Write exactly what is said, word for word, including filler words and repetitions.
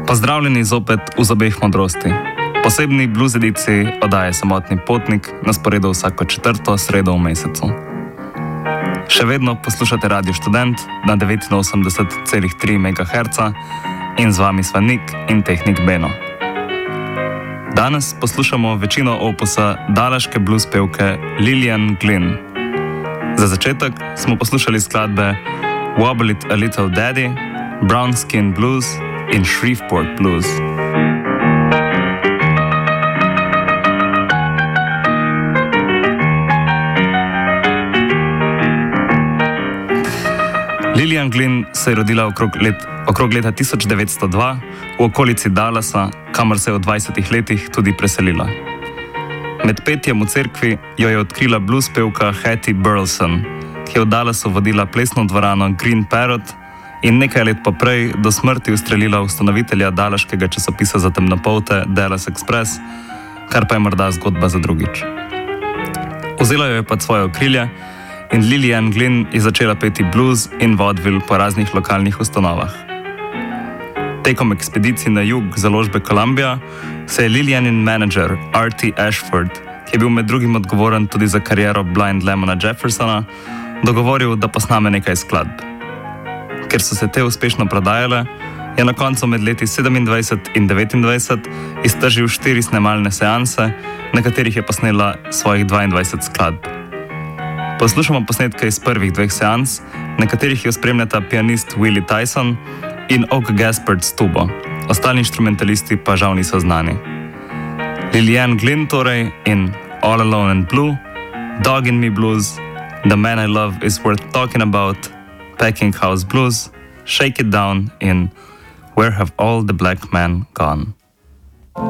Pozdravljeni zopet v Zobeh modrosti. Posebni blues ediciji oddaje Samotni potnik na sporedu vsako četrto sredo v mesecu. Še vedno poslušate Radio Študent na devetinosemdeset celih tri megaherca in z vami sva Nik in tehnik Beno. Danes poslušamo večino opusa dalaške blues pevke Lillian Glynn. Za začetek smo poslušali skladbe Wobble It a Little Daddy, Brown Skin Blues in Shreveport Blues. Lillian Glynn se je rodila okrog, let, okrog leta tisoč devetsto dva v okolici Dallasa, kamor se je v dvajsetih letih tudi preselila. Med petjem v cerkvi jo je odkrila blues pevka Hattie Burleson, ki je v Dallasu vodila plesno dvorano Green Parrot in nekaj let poprej do smrti ustrelila ustanovitelja dalaškega časopisa za temnopolte Dallas Express, kar pa je morda zgodba za drugič. Vzela jo je pod svoje okrilje in Lillian Glynn je začela peti blues in vaudeville po raznih lokalnih ustanovah. Tekom ekspedicij na jug založbe Columbia se je Lillianin menedžer R T Ashford, ki je bil med drugim odgovoren tudi za kariero Blind Lemona Jeffersona, dogovoril, da posname nekaj skladb. Ker so se te uspešno prodajale, je na koncu med leti sedemindvajset in devetindvajset iztržil štiri snemalne seanse, na katerih je posnela svojih dvaindvajset skladb. Poslušamo posnetke iz prvih dveh seans, na katerih jo spremljata pianist Willie Tyson in Og Gaspard s tubo. Ostali inštrumentalisti pa žal niso znani. Lillian Glynn torej in All Alone and Blue, Dog in Me Blues, The Man I Love Is Worth Talking About, Packing House Blues, Shake It Down in Where Have All the Black Men Gone?